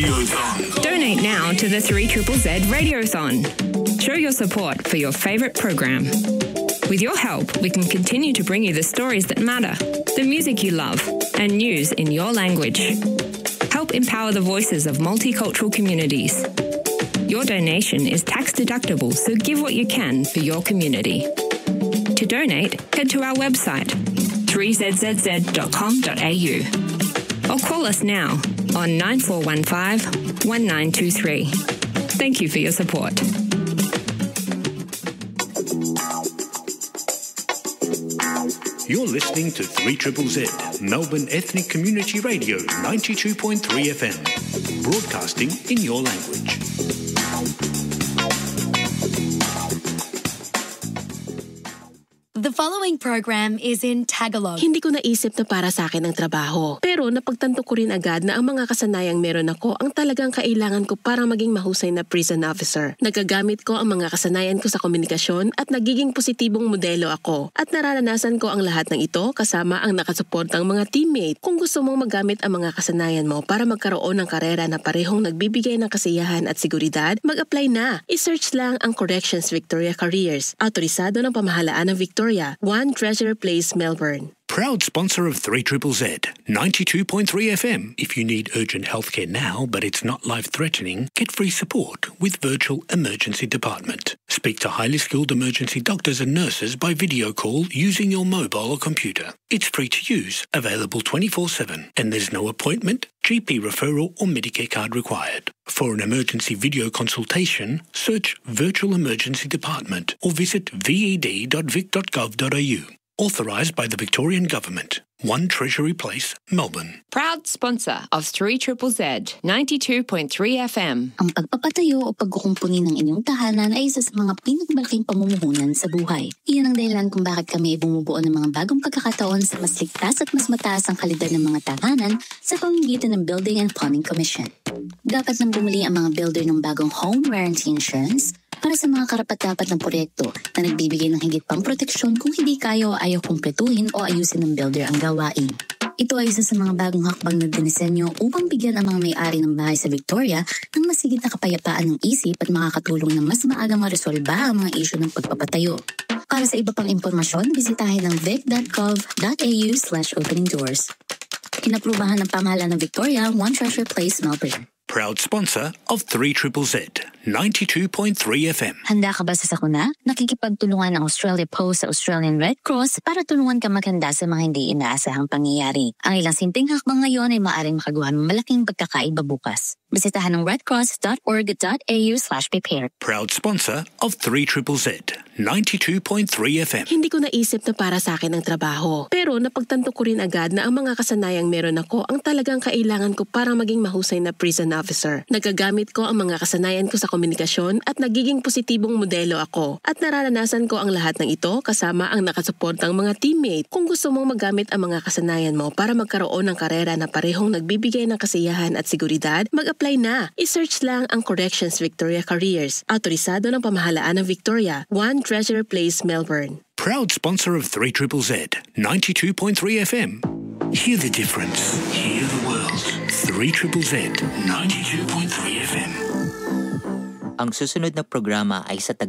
Radiothon. Donate now to the 3ZZZ Radiothon. Show your support for your favourite program. With your help, we can continue to bring you the stories that matter, the music you love, and news in your language. Help empower the voices of multicultural communities. Your donation is tax deductible, so give what you can for your community. To donate, head to our website, 3zzz.com.au, or call us now on 9415 1923. Thank you for your support. You're listening to 3ZZZ, Melbourne Ethnic Community Radio 92.3 FM, broadcasting in your language. The following program is in Tagalog. Hindi ko naisip na para sa akin ang trabaho. Pero napagtanto ko rin agad na ang mga kasanayang meron ako ang talagang kailangan ko para maging mahusay na prison officer. Nagagamit ko ang mga kasanayan ko sa komunikasyon at nagiging positibong modelo ako. At nararanasan ko ang lahat ng ito kasama ang nakasuportang mga teammate. Kung gusto mong magamit ang mga kasanayan mo para magkaroon ng karera na parehong nagbibigay ng kasiyahan at seguridad, mag-apply na. I-search lang ang Corrections Victoria Careers. Autorisado ng pamahalaan ng Victoria. 1 Treasure Place, Melbourne. Proud sponsor of 3ZZZ, 92.3 FM. If you need urgent healthcare now, but it's not life-threatening, get free support with Virtual Emergency Department. Speak to highly skilled emergency doctors and nurses by video call using your mobile or computer. It's free to use, available 24/7, and there's no appointment, GP referral or Medicare card required. For an emergency video consultation, search Virtual Emergency Department or visit ved.vic.gov.au. Authorised by the Victorian Government. 1 Treasury Place, Melbourne. Proud sponsor of 3ZZZ 92.3 FM. Ang pagpapatayo o pagkukumpuni ng inyong tahanan ay isa sa mga pinakamalaking pamumuhunan sa buhay. Iyan ang dahilan kung bakit kami bumubuo ng mga bagong pagkakataon sa mas ligtas at mas mataas ang kalidad ng mga tahanan sa pamamagitan ng Building and Plumbing Commission. Dapat nang bumili ang mga builder ng bagong home warranty insurance para sa mga karapat-dapat ng proyekto na nagbibigay ng higit pang proteksyon kung hindi kaya o ayaw kumpletuhin o ayusin ng builder ang gawain. Ito ay isa sa mga bagong hakbang na dinisenyo upang bigyan ang mga may-ari ng bahay sa Victoria ng mas higit na kapayapaan ng isip at makakatulong na mas maagang maresolba ang mga isyu ng pagpapatayo. Para sa iba pang impormasyon, bisitahin ang vic.gov.au/openingdoors. Inaprubahan ng pamahalaan ng Victoria, 1 Treasure Place, Melbourne. Proud sponsor of 3ZZZ, 92.3 FM. Handa ka ba sa sakuna? Nakikipagtulungan ang Australia Post sa Australian Red Cross para tulungan ka maghanda sa mga hindi inaasahang pangyayari. Ang ilang simpleng hakbang ngayon ay maaaring makagawa ng malaking pagkakaiba bukas. Bisitahan ang redcross.org.au/prepare. Proud sponsor of 3ZZZ, 92.3 FM. Hindi ko naisip na para sa akin ang trabaho. Pero napagtanto ko rin agad na ang mga kasanayang meron ako ang talagang kailangan ko para maging mahusay na prison officer. Nagagamit ko ang mga kasanayan ko sa komunikasyon at nagiging positibong modelo ako. At nararanasan ko ang lahat ng ito kasama ang nakasuportang mga teammate. Kung gusto mong magamit ang mga kasanayan mo para magkaroon ng karera na parehong nagbibigay ng kasiyahan at seguridad, mag-apply na. I-search lang ang Corrections Victoria Careers. Autorisado ng pamahalaan ng Victoria. 1 Treasure Place, Melbourne. Proud sponsor of 3ZZZ, 92.3 FM. Hear the difference. Hear the world. 3ZZZ, 92.3 FM. Ang susunod na programa ay sa